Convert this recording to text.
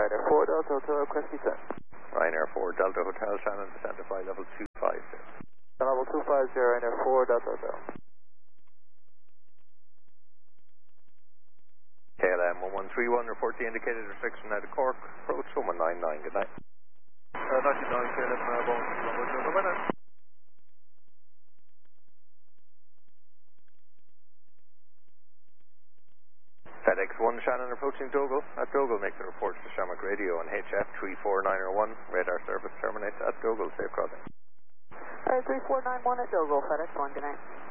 Ryanair 4 Delta Hotel, request descent. Ryanair 4 Delta Hotel, Shannon, descend to flight level 250. Level 250, Ryanair 4 Delta Hotel. KLM 1131, report the indicated restriction out of Cork, approach 1199, good night. 99 KLM, Boeing 110, bye now. FedEx 1 Shannon approaching Dogle. At Dogle, make the report to Shamrock Radio on HF 34901. Radar service terminates at Dogle. Safe crossing. Alright, 3491 at Dogle, FedEx 1, good night.